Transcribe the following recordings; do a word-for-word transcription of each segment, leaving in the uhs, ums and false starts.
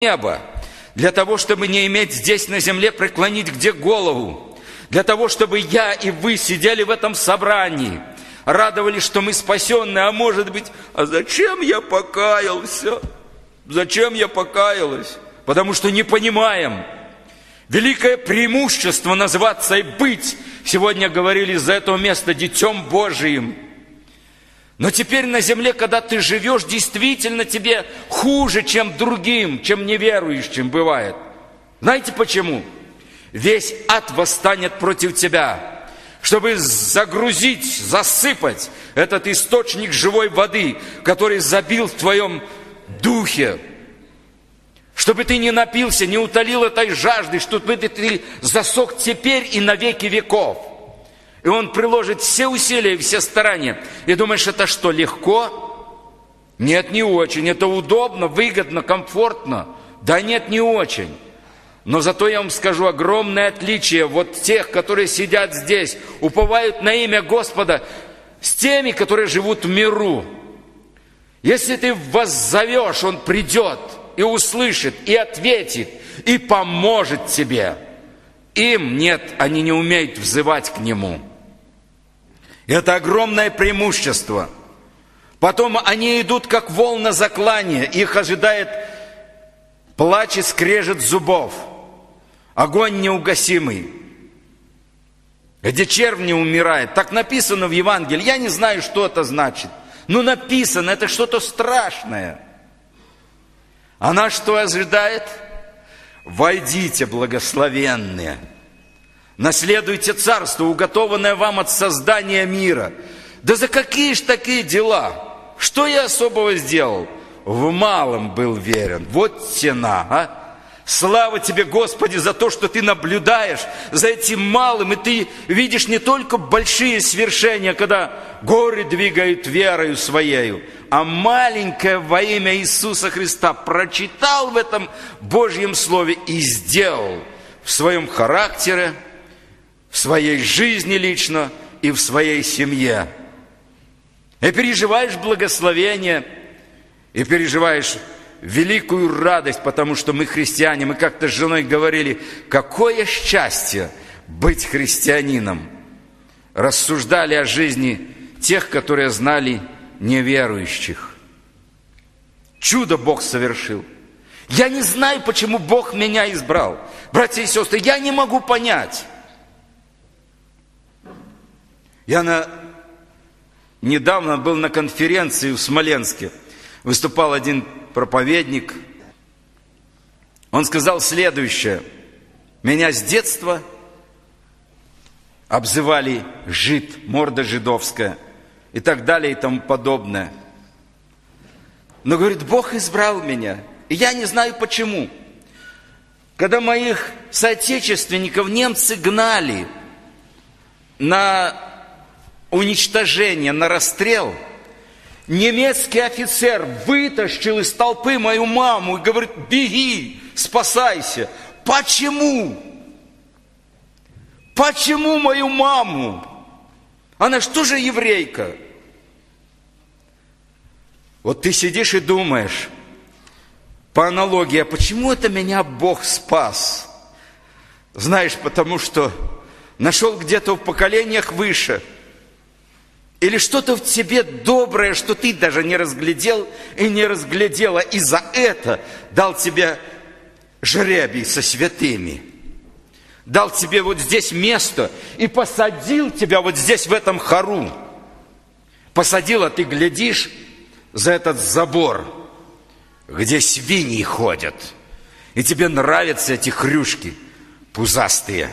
небо, для того, чтобы не иметь здесь на земле преклонить где голову, для того, чтобы я и вы сидели в этом собрании, радовались, что мы спасенные, а может быть, а зачем я покаялся? Зачем я покаялась? Потому что не понимаем. Великое преимущество называться и быть. Сегодня говорили из-за этого места Детем Божиим. Но теперь на земле, когда ты живешь, действительно тебе хуже, чем другим, чем неверующим бывает. Знаете почему? Весь ад восстанет против тебя, чтобы загрузить, засыпать этот источник живой воды, который забил в твоем духе. Чтобы ты не напился, не утолил этой жажды, чтобы ты засох теперь и на веки веков. И он приложит все усилия, все старания. И думаешь, это что, легко? Нет, не очень. Это удобно, выгодно, комфортно. Да нет, не очень. Но зато я вам скажу огромное отличие вот тех, которые сидят здесь, уповают на имя Господа, с теми, которые живут в миру. Если ты воззовешь, Он придет и услышит, и ответит, и поможет тебе. Им нет, они не умеют взывать к Нему. Это огромное преимущество. Потом они идут, как волна заклания. Их ожидает плач и скрежет зубов. Огонь неугасимый. Где червь не умирает. Так написано в Евангелии. Я не знаю, что это значит. Но написано, это что-то страшное. Она что ожидает? Войдите, благословенные. Наследуйте царство, уготованное вам от создания мира. Да за какие ж такие дела? Что я особого сделал? В малом был верен. Вот цена, а? Слава тебе, Господи, за то, что ты наблюдаешь за этим малым, и ты видишь не только большие свершения, когда горы двигают верою своею, а маленькое во имя Иисуса Христа прочитал в этом Божьем Слове и сделал в своем характере, в своей жизни лично и в своей семье. И переживаешь благословение, и переживаешь великую радость, потому что мы христиане. Мы как-то с женой говорили, какое счастье быть христианином. Рассуждали о жизни тех, которые знали неверующих. Чудо Бог совершил. Я не знаю, почему Бог меня избрал. Братья и сестры, я не могу понять. Я на... недавно был на конференции в Смоленске. Выступал один проповедник. Он сказал следующее. Меня с детства обзывали жид, морда жидовская и так далее и тому подобное. Но, говорит, Бог избрал меня. И я не знаю почему. Когда моих соотечественников немцы гнали на уничтожение, на расстрел, немецкий офицер вытащил из толпы мою маму и говорит, беги, спасайся. Почему? Почему мою маму? Она что же еврейка? Вот ты сидишь и думаешь, по аналогии, а почему это меня Бог спас? Знаешь, потому что нашел где-то в поколениях выше. Или что-то в тебе доброе, что ты даже не разглядел и не разглядела. И за это дал тебе жребий со святыми. Дал тебе вот здесь место и посадил тебя вот здесь в этом хору. Посадил, а ты глядишь за этот забор, где свиньи ходят. И тебе нравятся эти хрюшки пузастые.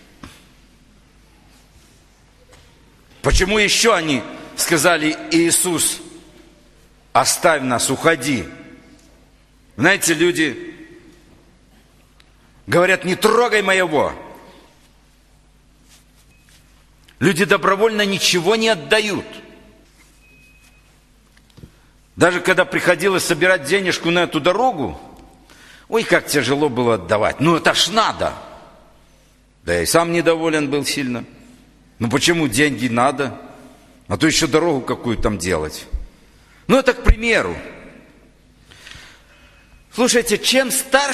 Почему еще они сказали, Иисус, оставь нас, уходи? Знаете, люди говорят, не трогай моего. Люди добровольно ничего не отдают. Даже когда приходилось собирать денежку на эту дорогу, ой, как тяжело было отдавать. Ну, это ж надо. Да я и сам недоволен был сильно. Ну почему деньги надо? А то еще дорогу какую там делать. Ну это к примеру. Слушайте, чем старше